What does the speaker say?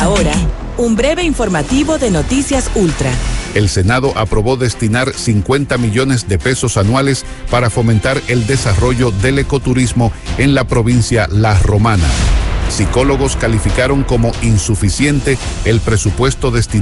ahora, un breve informativo de Noticias Ultra. El Senado aprobó destinar 50 millones de pesos anuales para fomentar el desarrollo del ecoturismo en la provincia La Romana. Psicólogos calificaron como insuficiente el presupuesto destinado